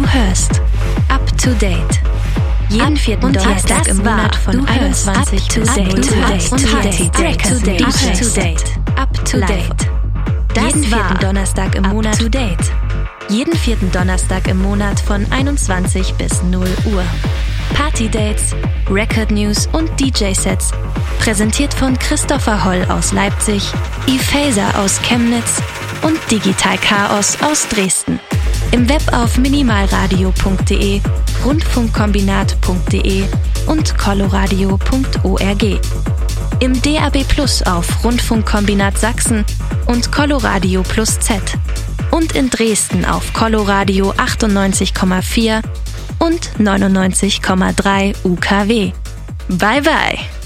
hörst Up to Date. Jeden vierten Donnerstag im Monat von 21 bis 0 Up to Date. Jeden vierten Donnerstag im Monat to date. Jeden vierten Donnerstag im Monat von 21 bis 0 Uhr. Party-Dates, Record-News und DJ-Sets. Präsentiert von Christopher Holl aus Leipzig, Yves Faeser aus Chemnitz und Digital Chaos aus Dresden. Im Web auf minimalradio.de, rundfunkkombinat.de und coloradio.org. Im DAB+ auf Rundfunkkombinat Sachsen und Coloradio Plus Z. Und in Dresden auf Coloradio 98,4 und 99,3 UKW. Bye bye!